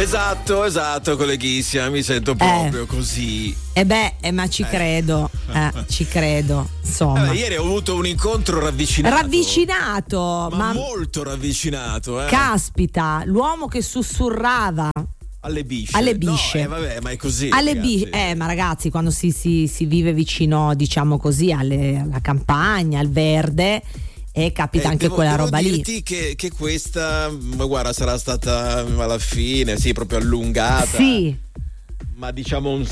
Esatto, colleghissima, mi sento proprio così. Ma ci credo, insomma. Ieri ho avuto un incontro ravvicinato, ma molto ravvicinato. Caspita, l'uomo che sussurrava alle bisce. No, vabbè, ma è così. Alle bisce, ma ragazzi, quando si vive vicino, diciamo così, alla campagna, al verde, capita anche quella roba lì. Devo dirti che questa, guarda, sarà stata alla fine, sì, proprio allungata. Sì. Ma diciamo un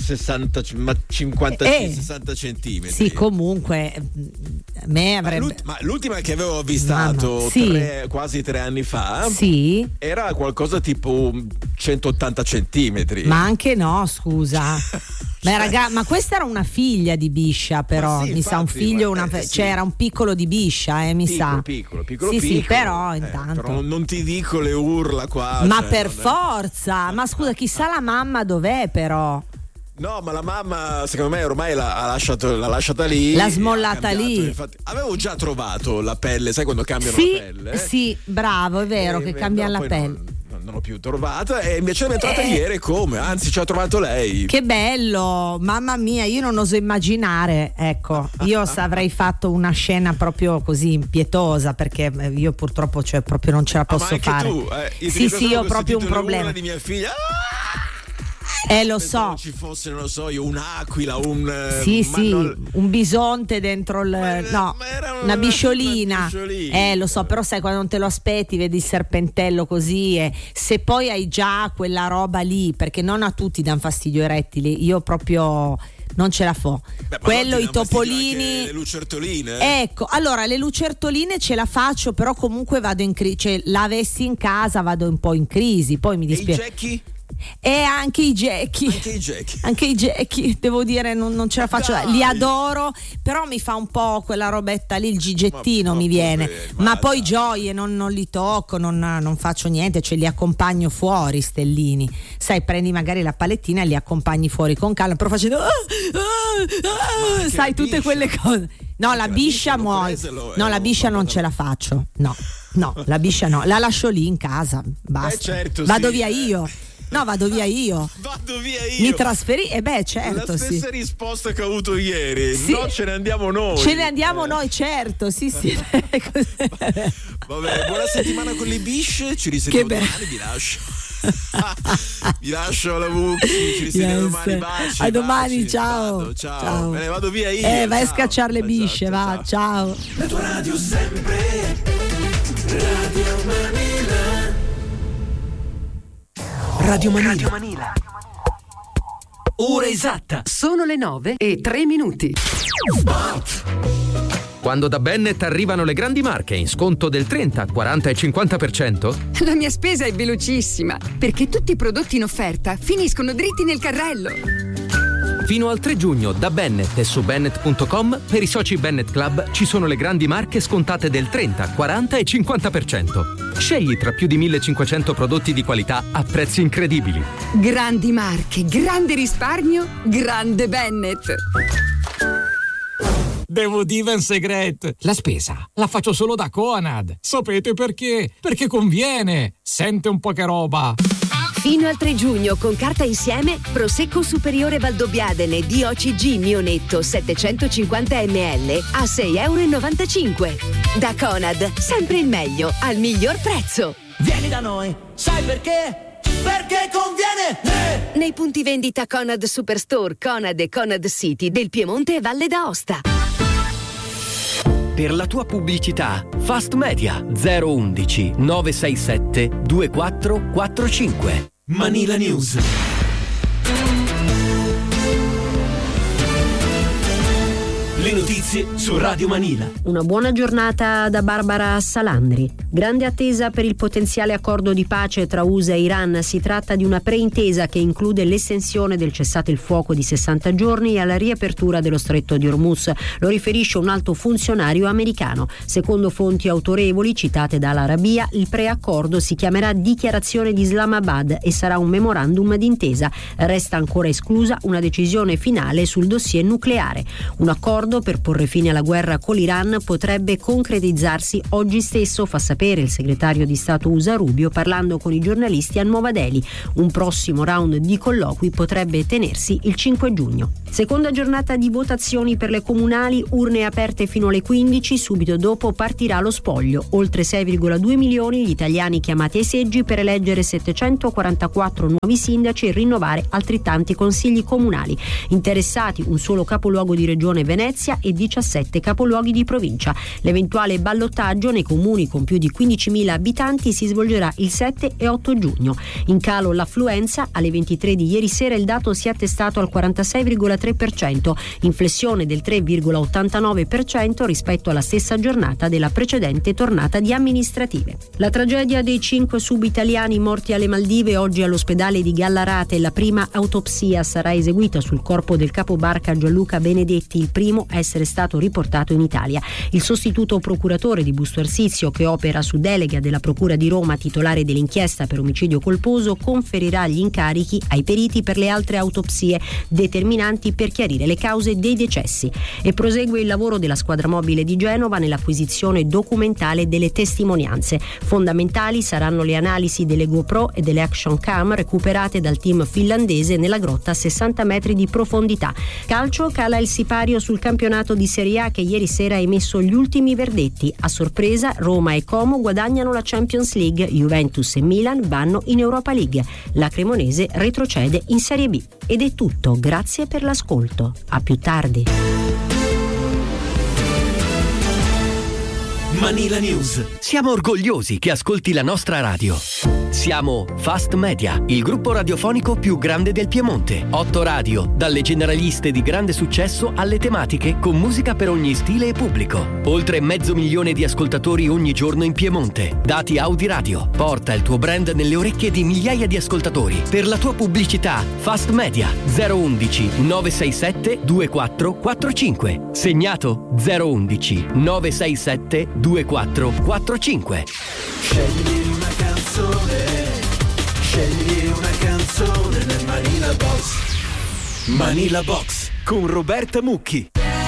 50-60 centimetri. Sì, comunque a me avrebbe. Ma l'ultima che avevo avvistato quasi 3 anni fa era qualcosa tipo 180 centimetri. Ma anche no, scusa. Ma questa era una figlia di biscia, però mi sa un figlio, era un piccolo di biscia, mi sa. Piccolo. Sì, però intanto. Però non ti dico le urla qua. Ma per forza. Ma scusa, chissà la mamma dov'è, però. No, ma la mamma secondo me ormai l'ha lasciata lì. L'ha smollata lì. Infatti, avevo già trovato la pelle, sai quando cambiano la pelle? Sì, bravo, è vero che cambia la pelle. Non l'ho più trovata e invece l'ho entrata ieri, come? Anzi, ci ha trovato lei. Che bello, mamma mia, io non oso immaginare, ecco, io avrei fatto una scena proprio così impietosa, perché io purtroppo proprio non ce la posso fare. Tu, sì, io ho proprio un problema di mia figlia. Lo so. Ci fosse, non lo so io, un'aquila, un bisonte dentro una bisciolina. Lo so, però sai, quando non te lo aspetti, vedi il serpentello così, e se poi hai già quella roba lì, perché non a tutti danno fastidio i rettili, io proprio non ce la fo. Quello, i topolini, le lucertoline. Ecco, allora le lucertoline ce la faccio, però comunque vado in crisi, cioè la avessi in casa vado un po' in crisi, poi mi dispiace. E i Jackie? E anche i Jackie, devo dire, non ce la faccio. Li adoro, però mi fa un po' quella robetta lì, il gigettino mi viene. Ma poi gioie non li tocco, non faccio niente, cioè li accompagno fuori, stellini. Sai, prendi magari la palettina e li accompagni fuori con calma, però facendo sai, tutte quelle cose. No, la biscia la biscia non ce la faccio. No, la biscia no, la lascio lì in casa, basta. Certo, vado via io. No, vado via io. Mi trasferì, certo. La stessa risposta che ho avuto ieri. Sì. No, ce ne andiamo noi. Ce ne andiamo noi, certo, sì. Vabbè, buona settimana con le bisce. Ci risentiamo domani, vi lascio. Vi lascio alla Vucci. Ci risentiamo domani. Baci, a domani, baci. Ciao. Me ne vado via io. Vai a scacciare le bisce, va. Ciao. La tua radio sempre. Radio Manila. Radio Manila. Ora esatta. Sono le 9:03. Spot. Quando da Bennett arrivano le grandi marche in sconto del 30, 40 e 50%? La mia spesa è velocissima, perché tutti i prodotti in offerta finiscono dritti nel carrello. Fino al 3 giugno da Bennett e su Bennett.com per i soci Bennett Club ci sono le grandi marche scontate del 30, 40 e 50%. Scegli tra più di 1500 prodotti di qualità a prezzi incredibili. Grandi marche, grande risparmio, grande Bennett. Devo dire un segreto. La spesa la faccio solo da Conad. Sapete perché? Perché conviene. Sente un po' che roba. Fino al 3 giugno con carta insieme Prosecco Superiore Valdobbiadene DOCG Mionetto 750 ml a €6,95. Da Conad, sempre il meglio al miglior prezzo. Vieni da noi, sai perché? Perché conviene! Nei punti vendita Conad Superstore, Conad e Conad City del Piemonte e Valle d'Aosta. Per la tua pubblicità, Fast Media 011 967 2445. Manila News. Le notizie su Radio Manila. Una buona giornata da Barbara Salandri. Grande attesa per il potenziale accordo di pace tra USA e Iran. Si tratta di una preintesa che include l'estensione del cessate il fuoco di 60 giorni e la riapertura dello stretto di Hormuz. Lo riferisce un alto funzionario americano. Secondo fonti autorevoli citate dall'Arabia, il preaccordo si chiamerà Dichiarazione di Islamabad e sarà un memorandum d'intesa. Resta ancora esclusa una decisione finale sul dossier nucleare. Un accordo accordo per porre fine alla guerra con l'Iran potrebbe concretizzarsi oggi stesso, fa sapere il segretario di Stato USA Rubio parlando con i giornalisti a Nuova Delhi. Un prossimo round di colloqui potrebbe tenersi il 5 giugno. Seconda giornata di votazioni per le comunali, urne aperte fino alle 15, subito dopo partirà lo spoglio. Oltre 6,2 milioni gli italiani chiamati ai seggi per eleggere 744 nuovi sindaci e rinnovare altrettanti consigli comunali. Interessati un solo capoluogo di regione Venezia e 17 capoluoghi di provincia. L'eventuale ballottaggio nei comuni con più di 15.000 abitanti si svolgerà il 7 e 8 giugno. In calo l'affluenza, alle 23 di ieri sera il dato si è attestato al 46,3%, in flessione del 3,89% rispetto alla stessa giornata della precedente tornata di amministrative. La tragedia dei 5 sub-italiani morti alle Maldive, oggi all'ospedale di Gallarate. La prima autopsia sarà eseguita sul corpo del capobarca Gianluca Benedetti, il primo a essere stato riportato in Italia. Il sostituto procuratore di Busto Arsizio, che opera su delega della Procura di Roma, titolare dell'inchiesta per omicidio colposo, conferirà gli incarichi ai periti per le altre autopsie determinanti per chiarire le cause dei decessi. E prosegue il lavoro della squadra mobile di Genova nell'acquisizione documentale delle testimonianze. Fondamentali saranno le analisi delle GoPro e delle action cam recuperate dal team finlandese nella grotta a 60 metri di profondità. Calcio, cala il sipario sul campionato di Serie A che ieri sera ha emesso gli ultimi verdetti. A sorpresa Roma e Como guadagnano la Champions League, Juventus e Milan vanno in Europa League. La Cremonese retrocede in Serie B. Ed è tutto, grazie per l'ascolto. A più tardi. Manila News. Siamo orgogliosi che ascolti la nostra radio. Siamo Fast Media, il gruppo radiofonico più grande del Piemonte. 8 radio, dalle generaliste di grande successo alle tematiche con musica per ogni stile e pubblico. Oltre 500.000 di ascoltatori ogni giorno in Piemonte. Dati Audi Radio. Porta il tuo brand nelle orecchie di migliaia di ascoltatori. Per la tua pubblicità, Fast Media 011 967 2445. Segnato 011 967 2445. Scegli una canzone nel Manila Box. Manila Box con Roberta Mucchi.